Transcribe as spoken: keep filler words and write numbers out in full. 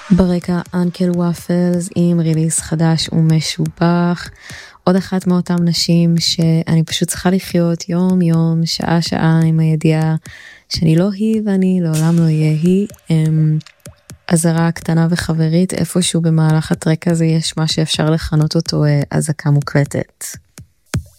ברקע אנקל וואפלס עם ריליס חדש ומשובח, עוד אחת מאותם נשים שאני פשוט צריכה לחיות יום יום, שעה שעה, עם הידיעה שאני לא היא ואני לעולם לא אהיה היא. אזהרה קטנה וחברית, איפשהו במהלך הטרק הזה יש מה שאפשר לכנות אותו אזעקה מוקלטת.